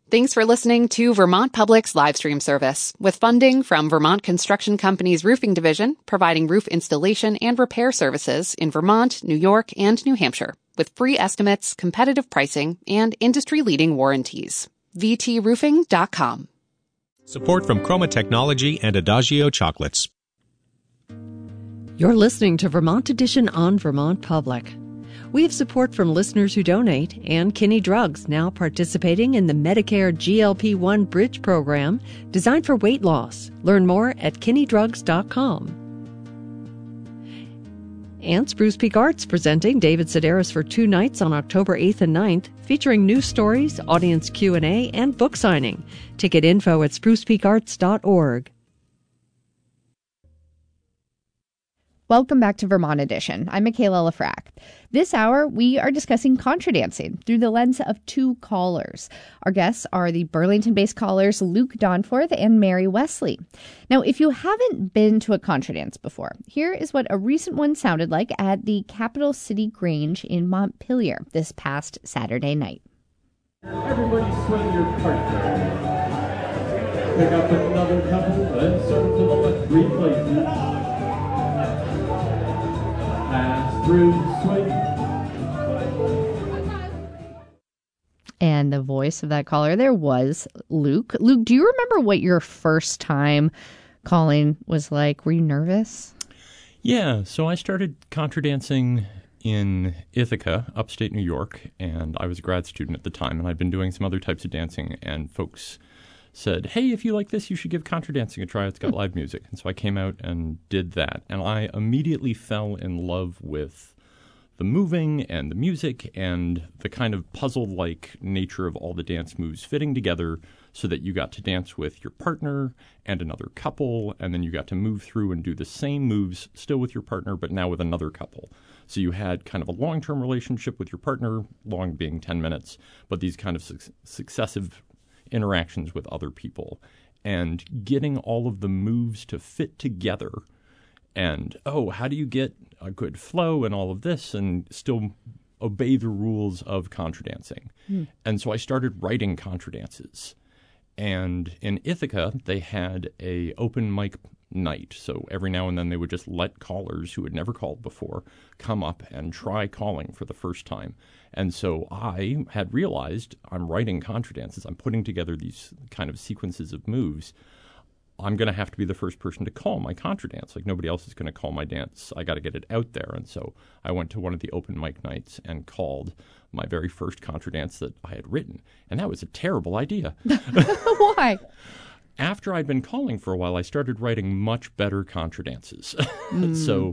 Thanks for listening to Vermont Public's live stream service, with funding from Vermont Construction Company's Roofing Division, providing roof installation and repair services in Vermont, New York, and New Hampshire, with free estimates, competitive pricing, and industry-leading warranties. VTRoofing.com. Support from Chroma Technology and Adagio Chocolates. You're listening to Vermont Edition on Vermont Public. We have support from listeners who donate and Kinney Drugs, now participating in the Medicare GLP-1 Bridge program designed for weight loss. Learn more at kinneydrugs.com. And Spruce Peak Arts presenting David Sedaris for 2 nights on October 8th and 9th, featuring news stories, audience Q&A, and book signing. Ticket info at sprucepeakarts.org. Welcome back to Vermont Edition. I'm Michaela Lafrac. This hour, we are discussing contra dancing through the lens of 2 callers. Our guests are the Burlington-based callers Luke Donforth and Mary Wesley. Now, if you haven't been to a contra dance before, here is what a recent one sounded like at the Capital City Grange in Montpelier this past Saturday night. Everybody swing your partner. Pick up another couple and serve to the left 3 places. Pass through, swing. And the voice of that caller there was Luke. Luke, do you remember what your first time calling was like? Were you nervous? Yeah, so I started contra dancing in Ithaca, upstate New York, and I was a grad student at the time, and I'd been doing some other types of dancing, and folks said, hey, if you like this, you should give contra dancing a try. It's got live music. And so I came out and did that. And I immediately fell in love with the moving and the music and the kind of puzzle-like nature of all the dance moves fitting together so that you got to dance with your partner and another couple, and then you got to move through and do the same moves still with your partner, but now with another couple. So you had kind of a long-term relationship with your partner, long being 10 minutes, but these kind of successive interactions with other people, and getting all of the moves to fit together, and how do you get a good flow and all of this and still obey the rules of contra dancing? And so I started writing contra dances, and in Ithaca they had a open mic night, so every now and then they would just let callers who had never called before come up and try calling for the first time. And so I had realized I'm writing contra dances, I'm putting together these kind of sequences of moves. I'm going to have to be the first person to call my contra dance. Like, nobody else is going to call my dance. I got to get it out there. And so I went to one of the open mic nights and called my very first contra dance that I had written. And that was a terrible idea. Why? After I'd been calling for a while, I started writing much better contra dances. So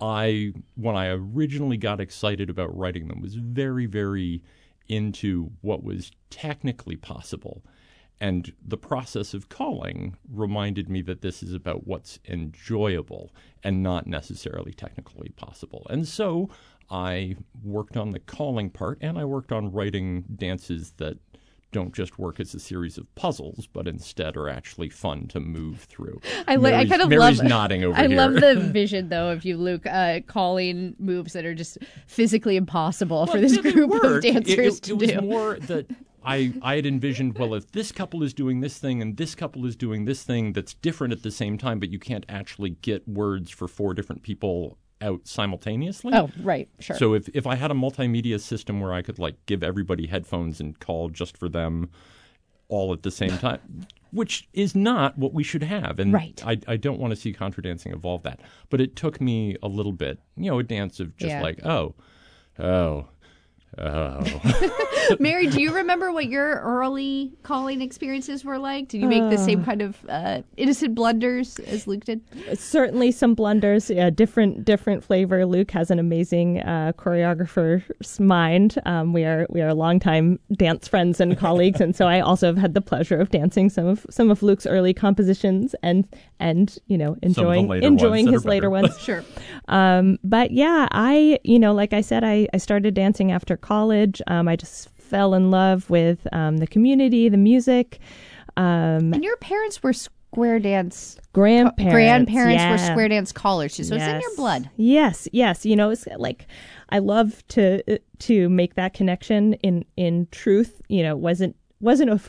when I originally got excited about writing them, was very, very into what was technically possible. And the process of calling reminded me that this is about what's enjoyable and not necessarily technically possible. And so I worked on the calling part, and I worked on writing dances that don't just work as a series of puzzles, but instead are actually fun to move through. Mary's nodding over here. I love the vision, though, of you, Luke, calling moves that are just physically impossible for this group of dancers to do. It was more that I had envisioned, well, if this couple is doing this thing and this couple is doing this thing that's different at the same time, but you can't actually get words for 4 different people out simultaneously. Oh, right, sure. So if I had a multimedia system where I could give everybody headphones and call just for them all at the same time, which is not what we should have. And right. I don't want to see contra dancing evolve that. But it took me a little bit, a dance of just oh. Mary, do you remember what your early calling experiences were like? Did you make the same kind of innocent blunders as Luke did? Certainly some blunders, different flavor. Luke has an amazing choreographer's mind. We are longtime dance friends and colleagues, and so I also have had the pleasure of dancing some of Luke's early compositions and enjoying his later ones. Sure. But yeah, like I said, I started dancing after college. I just fell in love with the community, the music. And your parents were square dance grandparents. Were square dance callers too, so it's in your blood. Yes. It's like I love to make that connection. In truth, it wasn't